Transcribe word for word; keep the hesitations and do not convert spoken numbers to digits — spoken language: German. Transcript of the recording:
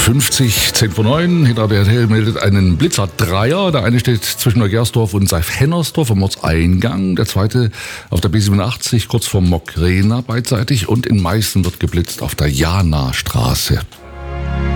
fünfzig, zehn vor neun. Hinter der R T L meldet einen Blitzer-Dreier. Der eine steht zwischen Neugersdorf und Seif-Hennersdorf am Ortseingang. Der zweite auf der B siebenundachtzig, kurz vor Mockrena beidseitig. Und in Meißen wird geblitzt auf der Jana-Straße.